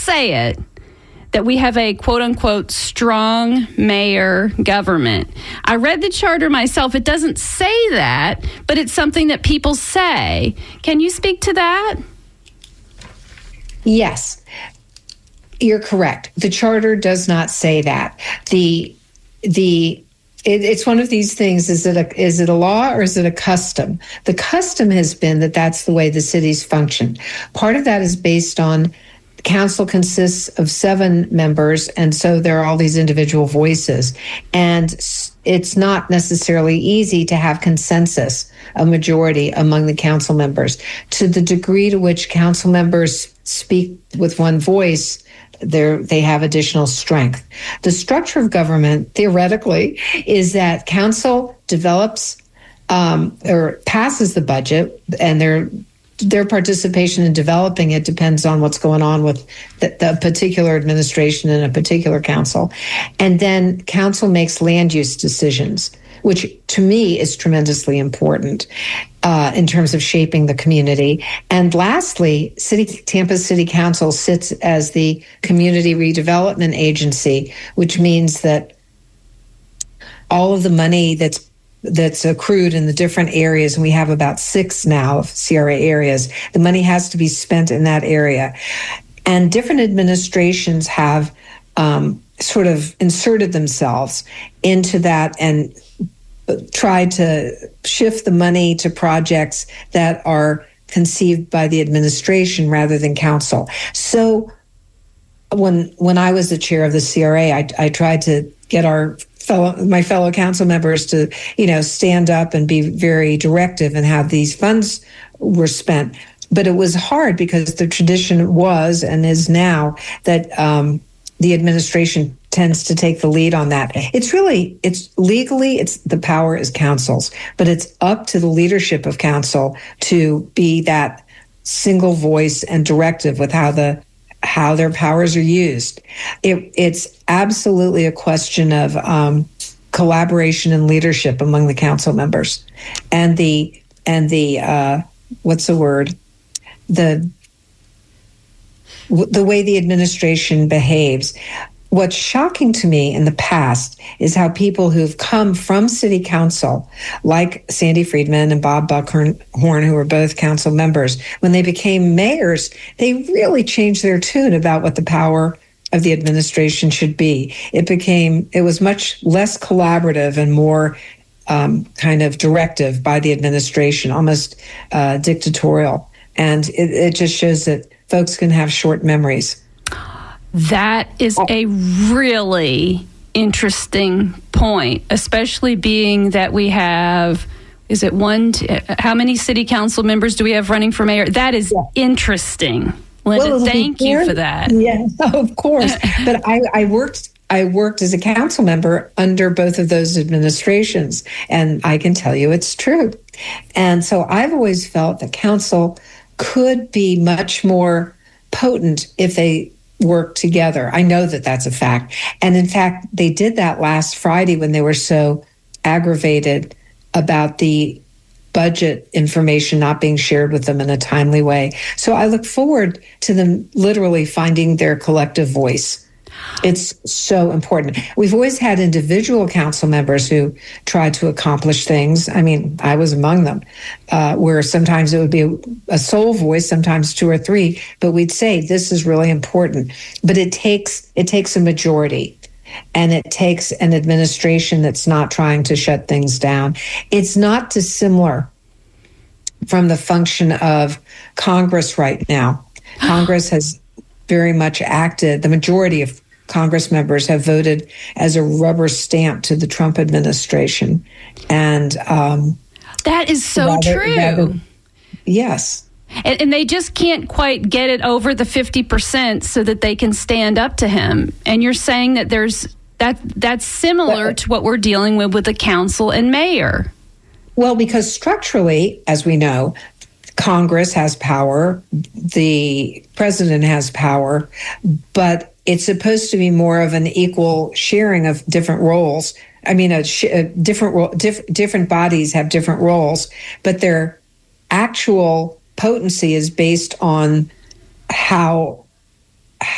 say it, that we have a quote-unquote strong mayor government. I read the charter myself. It doesn't say that, but it's something that people say. Can you speak to that? Yes, you're correct. The charter does not say that. It's one of these things. Is it a law or is it a custom? The custom has been that that's the way the cities function. Part of that is based on council consists of 7 members, and so there are all these individual voices. And it's not necessarily easy to have consensus, a majority among the council members. To the degree to which council members speak with one voice, they have additional strength. The structure of government, theoretically, is that council develops or passes the budget, and their participation in developing it depends on what's going on with the particular administration and a particular council. And then council makes land use decisions, which to me is tremendously important in terms of shaping the community. And lastly, Tampa City Council sits as the community redevelopment agency, which means that all of the money that's accrued in the different areas, and we have about 6 now of CRA areas, the money has to be spent in that area. And different administrations have sort of inserted themselves into that and tried to shift the money to projects that are conceived by the administration rather than council. So when I was the chair of the CRA, I tried to get my fellow council members to, stand up and be very directive in how these funds were spent. But it was hard because the tradition was and is now that the administration tends to take the lead on that. It's legally, the power is council's, but it's up to the leadership of council to be that single voice and directive with how their powers are used. It's absolutely a question of collaboration and leadership among the council members, and the what's the word? The way the administration behaves. What's shocking to me in the past is how people who've come from city council, like Sandy Friedman and Bob Buckhorn, who were both council members, when they became mayors, they really changed their tune about what the power of the administration should be. It was much less collaborative and more kind of directive by the administration, almost dictatorial. And it just shows that folks can have short memories. That is a really interesting point, especially being that we have, how many city council members do we have running for mayor? That is interesting. Linda, thank you for that. Yeah, of course. But I worked as a council member under both of those administrations, and I can tell you it's true. And so I've always felt that council could be much more potent if they work together. I know that that's a fact. And in fact, they did that last Friday when they were so aggravated about the budget information not being shared with them in a timely way. So I look forward to them literally finding their collective voice. It's so important. We've always had individual council members who tried to accomplish things. I mean, I was among them, where sometimes it would be a sole voice, sometimes 2 or 3, but we'd say this is really important. But it takes a majority, and it takes an administration that's not trying to shut things down. It's not dissimilar from the function of Congress right now. Congress has very much acted, the majority of Congress members have voted as a rubber stamp to the Trump administration. And that is so true. Yes. And they just can't quite get it over the 50% so that they can stand up to him. And you're saying that that's similar to what we're dealing with the council and mayor. Well, because structurally, as we know, Congress has power, the president has power, but it's supposed to be more of an equal sharing of different roles. I mean, different bodies have different roles, but their actual potency is based on how